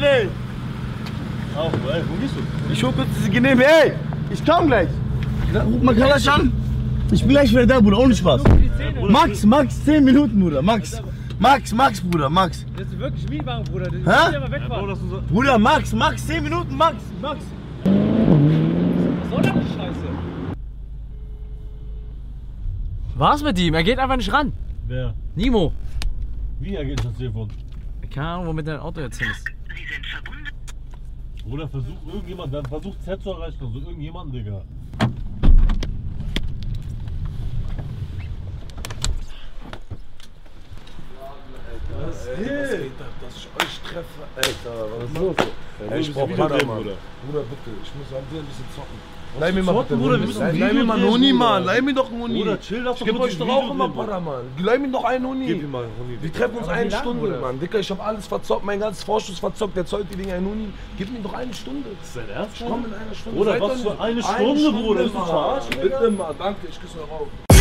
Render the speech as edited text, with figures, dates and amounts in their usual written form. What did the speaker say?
ey. Auch, ey, wo bist du? Ich hol kurz diese Genehme, ey. Ich komm gleich. Ruf mal Kalasch an. Ich bin gleich wieder da, Bruder, ohne Spaß. Max, 10 Minuten, Bruder, Max, Bruder, Max. Das ist wirklich Mietwagen, Bruder. Das Hä? ist aber wegfahren. Bruder, Max, 10 Minuten, Max. Was soll das die Scheiße? Was mit ihm? Er geht einfach nicht ran. Wer? Nimo. Wie er geht das Telefon? Keine Ahnung, womit dein Auto jetzt hin ist. Oder versucht irgendjemand, dann versucht Z zu erreichen, also irgendjemanden, Digga. Was geht ab, dass ich euch treffe? Alter, was ist los? Ey, ich brauch Paraman. Bruder, bitte, ich muss an dir ein bisschen zocken. Leih mir mal bitte Bruder, leih mir mal einen Huni, Mann. Leih mir doch einen Huni. Bruder, chill, lass ich geb euch doch auch immer Paraman. Leih mir doch einen Huni. Gib ihm mal einen Huni. Wir treffen uns eine Stunde, Mann. Dicker, ich hab alles verzockt, mein ganzes Vorschuss verzockt. Der zollt die Dinger einen Huni. Gib mir doch eine Stunde. Ist dein Ernst? Ich komm in einer Stunde. Bruder, was für eine Stunde, Bruder? Ist du verarschen? Bitte mal, danke, ich küsse rauf.